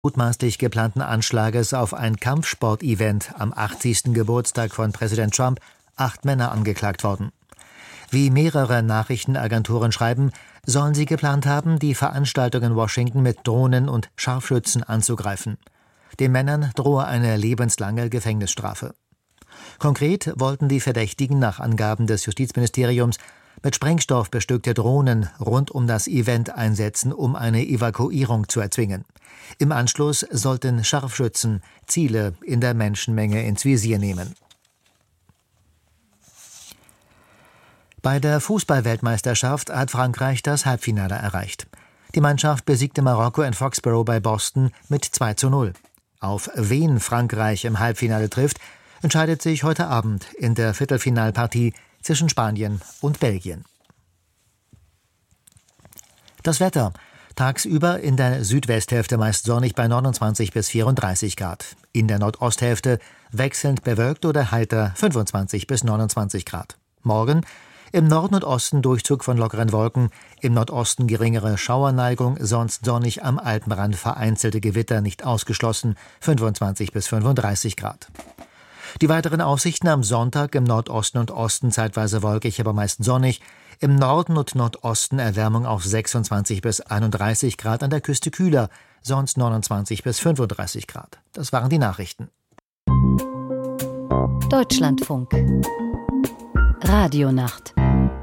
mutmaßlich geplanten Anschlages auf ein Kampfsport-Event am 80. Geburtstag von Präsident Trump 8 Männer angeklagt worden. Wie mehrere Nachrichtenagenturen schreiben, sollen sie geplant haben, die Veranstaltung in Washington mit Drohnen und Scharfschützen anzugreifen. Den Männern drohe eine lebenslange Gefängnisstrafe. Konkret wollten die Verdächtigen nach Angaben des Justizministeriums mit Sprengstoff bestückte Drohnen rund um das Event einsetzen, um eine Evakuierung zu erzwingen. Im Anschluss sollten Scharfschützen Ziele in der Menschenmenge ins Visier nehmen. Bei der Fußball-Weltmeisterschaft hat Frankreich das Halbfinale erreicht. Die Mannschaft besiegte Marokko in Foxborough bei Boston mit 2:0. Auf wen Frankreich im Halbfinale trifft, entscheidet sich heute Abend in der Viertelfinalpartie zwischen Spanien und Belgien. Das Wetter. Tagsüber in der Südwesthälfte meist sonnig bei 29 bis 34 Grad. In der Nordosthälfte wechselnd bewölkt oder heiter 25 bis 29 Grad. Morgen im Norden und Osten Durchzug von lockeren Wolken, im Nordosten geringere Schauerneigung, sonst sonnig, am Alpenrand vereinzelte Gewitter nicht ausgeschlossen, 25 bis 35 Grad. Die weiteren Aussichten am Sonntag im Nordosten und Osten zeitweise wolkig, aber meist sonnig. Im Norden und Nordosten Erwärmung auf 26 bis 31 Grad, an der Küste kühler, sonst 29 bis 35 Grad. Das waren die Nachrichten. Deutschlandfunk. Radionacht.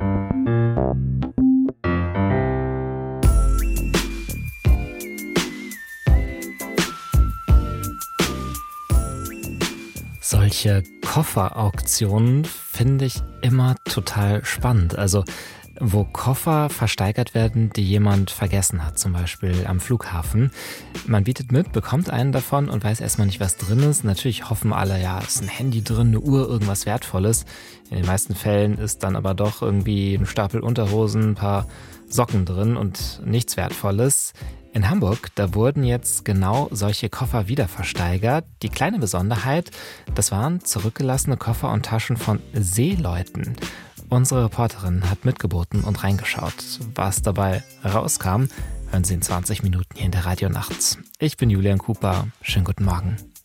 Solche Kofferauktionen finde ich immer total spannend. Also wo Koffer versteigert werden, die jemand vergessen hat, zum Beispiel am Flughafen. Man bietet mit, bekommt einen davon und weiß erstmal nicht, was drin ist. Natürlich hoffen alle, ja, ist ein Handy drin, eine Uhr, irgendwas Wertvolles. In den meisten Fällen ist dann aber doch irgendwie ein Stapel Unterhosen, ein paar Socken drin und nichts Wertvolles. In Hamburg, da wurden jetzt genau solche Koffer wieder versteigert. Die kleine Besonderheit, das waren zurückgelassene Koffer und Taschen von Seeleuten. Unsere Reporterin hat mitgeboten und reingeschaut. Was dabei rauskam, hören Sie in 20 Minuten hier in der Radionacht. Ich bin Julian Cooper. Schönen guten Morgen.